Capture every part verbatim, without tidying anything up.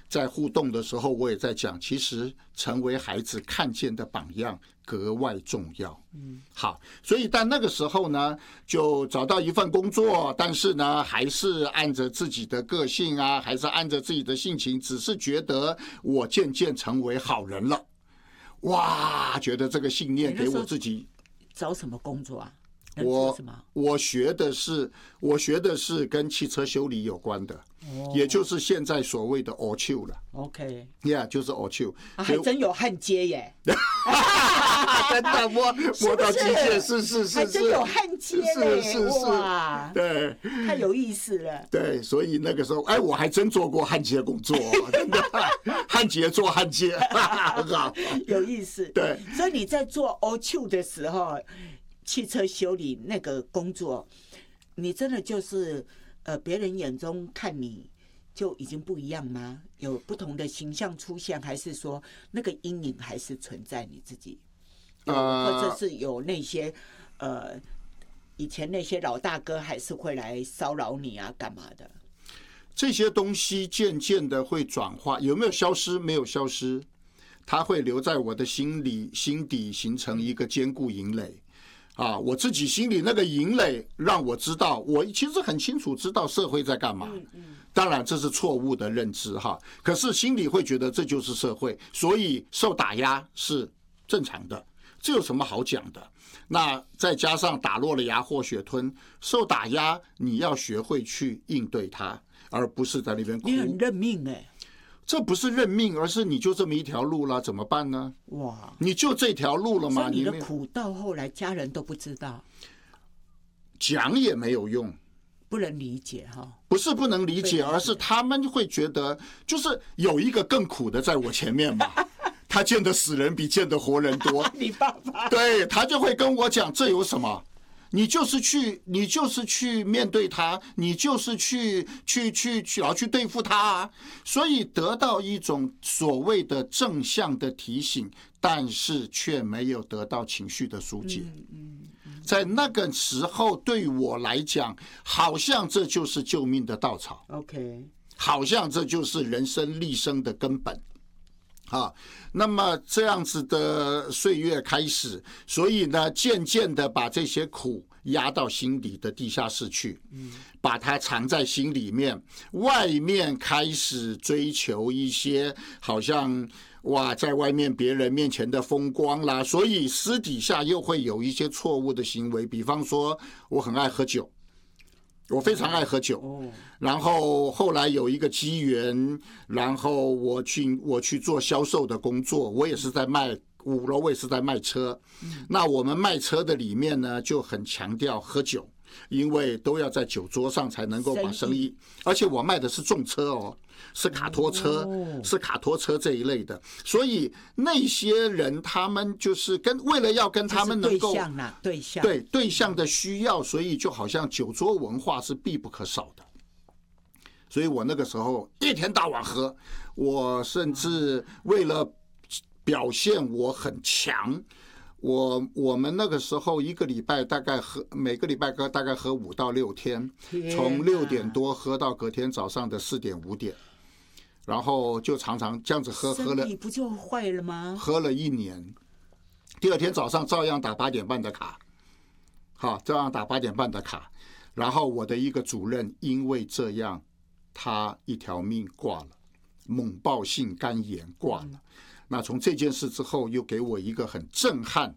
在互动的时候，我也在讲，其实成为孩子看见的榜样格外重要。嗯，好，所以但那个时候呢，就找到一份工作，但是呢，还是按着自己的个性啊，还是按着自己的性情，只是觉得我渐渐成为好人了。哇，觉得这个信念给我自己找什么工作啊？ 我我学的是我学的是跟汽车修理有关的，哦、也就是现在所谓的 O Q 了。 OK， yeah， 就是 O Q， 啊、还真有焊接耶！ 真的摸摸到机械，是是是， 还真有焊接嘞！是是是， 哇， 对， 太有意思了。 对，所以那个时候，哎，我还真做过焊接工作，真的，焊接做焊接，很好， 有意思。 对， 所以你在做 O Q 的时候。汽车修理那个工作，你真的就是呃，别人眼中看你就已经不一样吗？有不同的形象出现，还是说那个阴影还是存在你自己？呃，或者是有那些呃，以前那些老大哥还是会来骚扰你啊，干嘛的？ 这些东西渐渐的会转化，有没有消失？没有消失，它会留在我的心里、心底，形成一个坚固营垒。啊，我自己心里那个营垒让我知道，我其实很清楚知道社会在干嘛。当然这是错误的认知哈，可是心里会觉得这就是社会，所以受打压是正常的，这有什么好讲的？那再加上打落了牙或血吞，受打压你要学会去应对它，而不是在那边哭。 你很认命哎、欸。 这不是认命，而是你就这么一条路了，怎么办呢？ 哇， 你就这条路了吗？ 所以你的苦到后来家人都不知道， 讲也没有用， 不能理解哈。 不是不能理解，而是他们会觉得，就是有一个更苦的在我前面嘛。他见的死人比见的活人多。 你爸爸对他就会跟我讲，这有什么？你就是去，你就是去面对他，你就是去去去去，然后去对付他啊。所以得到一种所谓的正向的提醒，但是却没有得到情绪的疏解。在那个时候，对我来讲，好像这就是救命的稻草。 OK， 好像这就是人生立生的根本。啊，那么这样子的岁月开始，所以呢，渐渐的把这些苦压到心底的地下室去，把它藏在心里面，外面开始追求一些好像哇，在外面别人面前的风光啦，所以私底下又会有一些错误的行为，比方说我很爱喝酒。我非常爱喝酒，然后后来有一个机缘，然后我去我去做销售的工作，我也是在卖五楼，我也是在卖车。那我们卖车的里面呢，就很强调喝酒，因为都要在酒桌上才能够把生意，而且我卖的是重车哦，是卡托车，是卡托车这一类的，所以那些人他们就是跟为了要跟他们能够对象啦，对象对对象的需要，所以就好像酒桌文化是必不可少的。所以我那个时候一天到晚喝，我甚至为了表现我很强。我我们那个时候一个礼拜大概喝每个礼拜大概喝五到六天，从六点多喝到隔天早上的四点五点，然后就常常这样子喝，喝了身体不就坏了吗？ 喝了一年，第二天早上照样打八点半的卡，好，照样打八点半的卡，然后我的一个主任因为这样，他一条命挂了，猛暴性肝炎挂了。那从这件事之后，又给我一个很震撼，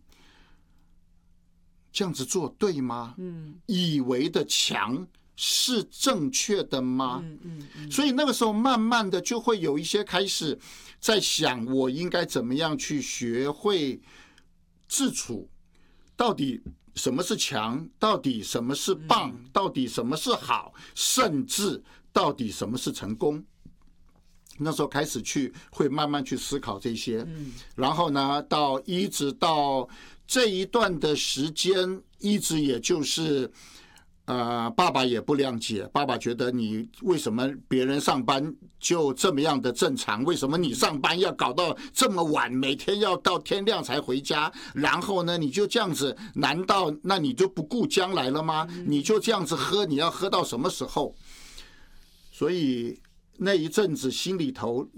这样子做对吗？嗯，以为的强是正确的吗？嗯嗯嗯。所以那个时候，慢慢的就会有一些开始在想，我应该怎么样去学会自处，到底什么是强，到底什么是棒，到底什么是好，甚至到底什么是成功。那时候开始去会慢慢去思考这些，然后呢，到一直到这一段的时间，一直也就是呃，爸爸也不谅解，爸爸觉得你为什么别人上班就这么样的正常，为什么你上班要搞到这么晚，每天要到天亮才回家，然后呢你就这样子，难道那你就不顾将来了吗？你就这样子喝，你要喝到什么时候？所以那一阵子心里头